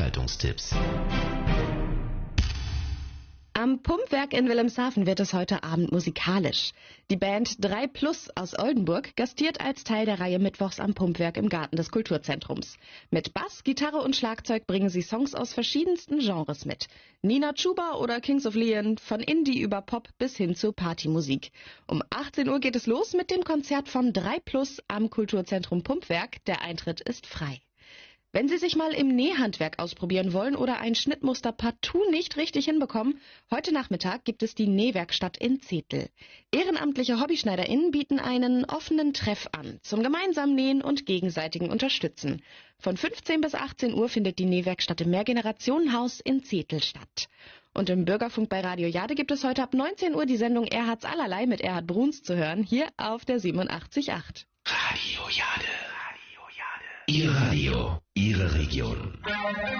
Veranstaltungstipps. Am Pumpwerk in Wilhelmshaven wird es heute Abend musikalisch. Die Band 3+ aus Oldenburg gastiert als Teil der Reihe Mittwochs am Pumpwerk im Garten des Kulturzentrums. Mit Bass, Gitarre und Schlagzeug bringen sie Songs aus verschiedensten Genres mit. Nina Chuba oder Kings of Leon, von Indie über Pop bis hin zu Partymusik. Um 18 Uhr geht es los mit dem Konzert von 3+ am Kulturzentrum Pumpwerk. Der Eintritt ist frei. Wenn Sie sich mal im Nähhandwerk ausprobieren wollen oder ein Schnittmuster partout nicht richtig hinbekommen, heute Nachmittag gibt es die Nähwerkstatt in Zetel. Ehrenamtliche HobbyschneiderInnen bieten einen offenen Treff an zum gemeinsamen Nähen und gegenseitigen Unterstützen. Von 15 bis 18 Uhr findet die Nähwerkstatt im Mehrgenerationenhaus in Zetel statt. Und im Bürgerfunk bei Radio Jade gibt es heute ab 19 Uhr die Sendung Erhards Allerlei mit Erhard Bruns zu hören, hier auf der 87.8. Radio Jade. Ihr Radio, Ihre Region.